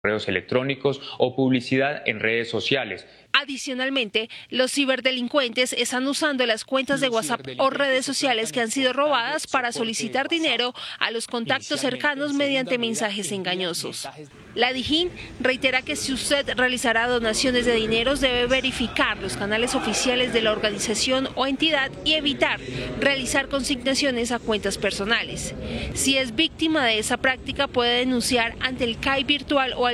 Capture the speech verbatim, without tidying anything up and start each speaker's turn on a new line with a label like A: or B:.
A: correos electrónicos o publicidad en redes sociales.
B: Adicionalmente, los ciberdelincuentes están usando las cuentas de WhatsApp o redes sociales que han sido robadas para solicitar dinero a los contactos cercanos mediante mensajes engañosos. La DIJÍN reitera que si usted realizará donaciones de dineros debe verificar los canales oficiales de la organización o entidad y evitar realizar consignaciones a cuentas personales. Si es víctima de esa práctica puede denunciar ante el C A I virtual o al